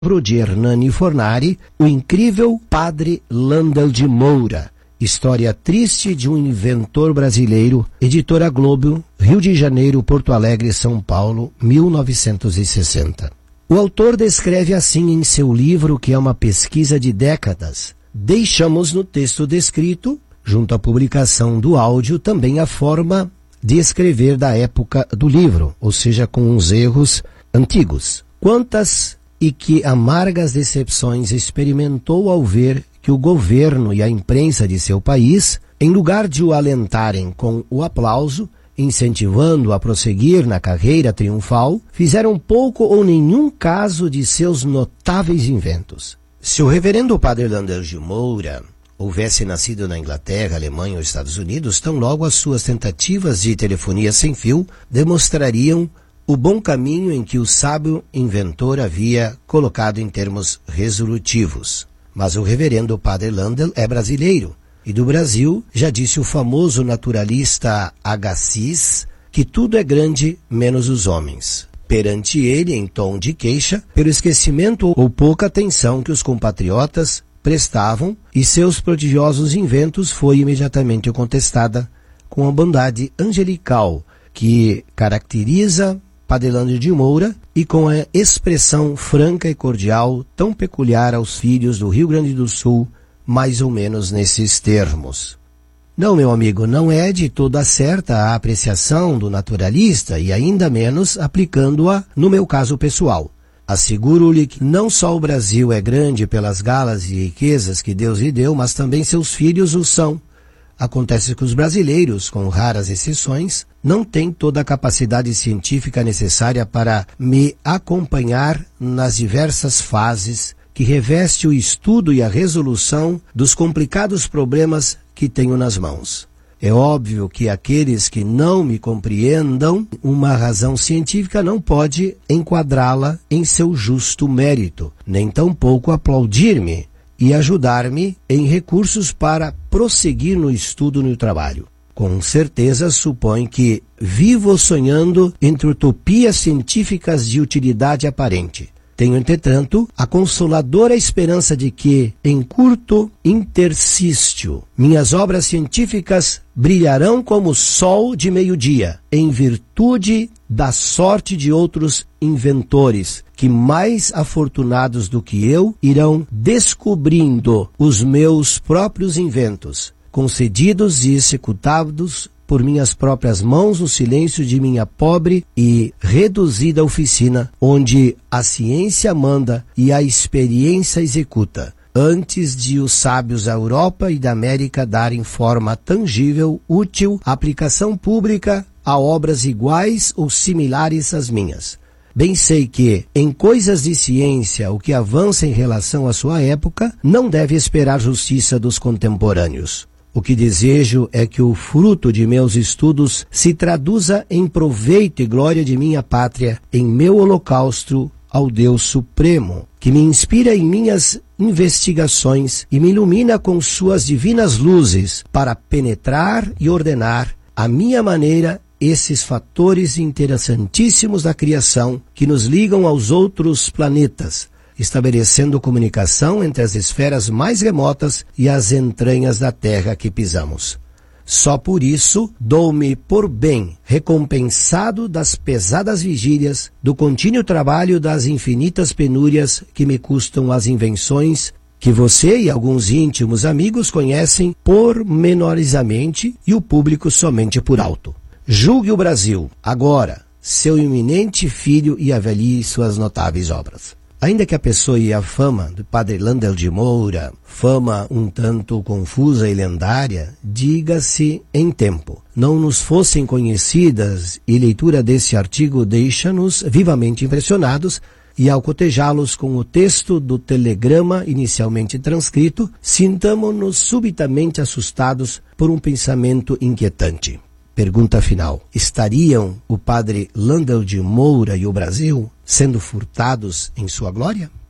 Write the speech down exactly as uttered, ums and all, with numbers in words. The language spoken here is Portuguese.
de Hernani Fornari, O Incrível Padre Landel de Moura, História Triste de um Inventor Brasileiro, Editora Globo, Rio de Janeiro, Porto Alegre, São Paulo, mil novecentos e sessenta. O autor descreve assim em seu livro, que é uma pesquisa de décadas. Deixamos no texto descrito, junto à publicação do áudio, também a forma de escrever da época do livro, ou seja, com uns erros antigos. Quantas e que amargas decepções experimentou ao ver que o governo e a imprensa de seu país, em lugar de o alentarem com o aplauso, incentivando-o a prosseguir na carreira triunfal, fizeram pouco ou nenhum caso de seus notáveis inventos. Se o reverendo Padre Landel de Moura houvesse nascido na Inglaterra, Alemanha ou Estados Unidos, tão logo as suas tentativas de telefonia sem fio demonstrariam o bom caminho em que o sábio inventor havia colocado em termos resolutivos. Mas o reverendo Padre Landel é brasileiro, e do Brasil já disse o famoso naturalista Agassiz que tudo é grande menos os homens. Perante ele, em tom de queixa, pelo esquecimento ou pouca atenção que os compatriotas prestavam, e seus prodigiosos inventos, foi imediatamente contestada com a bondade angelical que caracteriza Padre Landel de Moura e com a expressão franca e cordial tão peculiar aos filhos do Rio Grande do Sul, mais ou menos nesses termos. Não, meu amigo, não é de toda certa a apreciação do naturalista e ainda menos aplicando-a no meu caso pessoal. Asseguro-lhe que não só o Brasil é grande pelas galas e riquezas que Deus lhe deu, mas também seus filhos o são. Acontece que os brasileiros, com raras exceções, não têm toda a capacidade científica necessária para me acompanhar nas diversas fases que reveste o estudo e a resolução dos complicados problemas que tenho nas mãos. É óbvio que aqueles que não me compreendam, uma razão científica não pode enquadrá-la em seu justo mérito, nem tampouco aplaudir-me e ajudar-me em recursos para prosseguir no estudo e no trabalho. Com certeza supõe que vivo sonhando entre utopias científicas de utilidade aparente. Tenho, entretanto, a consoladora esperança de que, em curto interstício, minhas obras científicas brilharão como o sol de meio-dia, em virtude da sorte de outros inventores, que mais afortunados do que eu irão descobrindo os meus próprios inventos, concedidos e executados por minhas próprias mãos no silêncio de minha pobre e reduzida oficina, onde a ciência manda e a experiência executa, antes de os sábios da Europa e da América darem forma tangível, útil, aplicação pública a obras iguais ou similares às minhas. Bem sei que, em coisas de ciência, o que avança em relação à sua época não deve esperar justiça dos contemporâneos. O que desejo é que o fruto de meus estudos se traduza em proveito e glória de minha pátria, em meu holocausto ao Deus Supremo, que me inspira em minhas investigações e me ilumina com suas divinas luzes para penetrar e ordenar à minha maneira esses fatores interessantíssimos da criação que nos ligam aos outros planetas, estabelecendo comunicação entre as esferas mais remotas e as entranhas da terra que pisamos. Só por isso dou-me por bem recompensado das pesadas vigílias, do contínuo trabalho, das infinitas penúrias que me custam as invenções que você e alguns íntimos amigos conhecem pormenorizamente e o público somente por alto. Julgue o Brasil, agora, seu iminente filho, e avalie suas notáveis obras. Ainda que a pessoa e a fama do Padre Landel de Moura, fama um tanto confusa e lendária, diga-se em tempo, não nos fossem conhecidas, e leitura desse artigo deixa-nos vivamente impressionados, e ao cotejá-los com o texto do telegrama inicialmente transcrito, sintamo-nos subitamente assustados por um pensamento inquietante. Pergunta final: estariam o Padre Landel de Moura e o Brasil sendo furtados em sua glória?